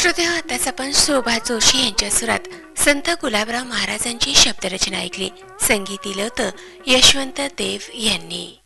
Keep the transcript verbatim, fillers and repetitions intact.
श्रोते हो, आताच आपण शोभा जोशी यांच्या सुरात संत गुलाबराव महाराजांची शब्दरचना ऐकली. संगीत दिलं होतं यशवंत देव यांनी.